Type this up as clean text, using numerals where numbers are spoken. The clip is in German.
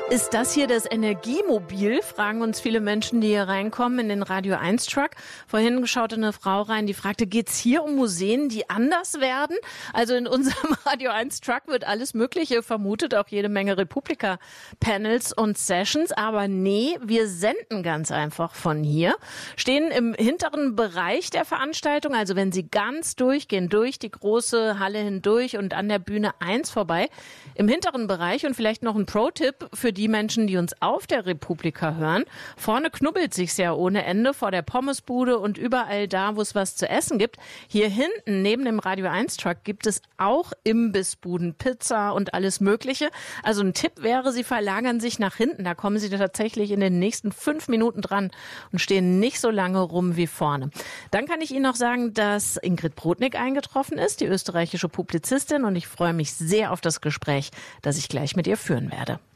Ist das hier das Energiemobil? Fragen uns viele Menschen, die hier reinkommen in den Radio 1 Truck. Vorhin schaute eine Frau rein, die fragte, geht's hier um Museen, die anders werden? Also in unserem Radio 1 Truck wird alles Mögliche vermutet, auch jede Menge Republika-Panels und Sessions. Aber nee, wir senden ganz einfach von hier. Stehen im hinteren Bereich der Veranstaltung, also wenn Sie ganz durchgehen, durch die große Halle hindurch und an der Bühne 1 vorbei, im hinteren Bereich. Und vielleicht noch ein Pro-Tipp für die Menschen, die uns auf der Republika hören. Vorne knubbelt sich's ja ohne Ende vor der Pommesbude und überall da, wo es was zu essen gibt. Hier hinten, neben dem Radio 1 Truck, gibt es auch Imbissbuden, Pizza und alles Mögliche. Also ein Tipp wäre, Sie verlagern sich nach hinten. Da kommen Sie tatsächlich in den nächsten 5 Minuten dran und stehen nicht so lange rum wie vorne. Dann kann ich Ihnen noch sagen, dass Ingrid Brodnik eingetroffen ist, die österreichische Publizistin. Und ich freue mich sehr auf das Gespräch, das ich gleich mit ihr führen werde.